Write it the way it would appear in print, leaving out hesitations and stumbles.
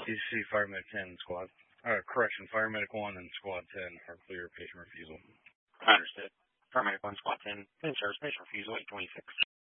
DC Fire Medic 10 Squad. Correction, Fire Medic 1 and Squad 10 are clear patient refusal. Understood. Paramedic 1, Squad 10, in service, patient refusal 826.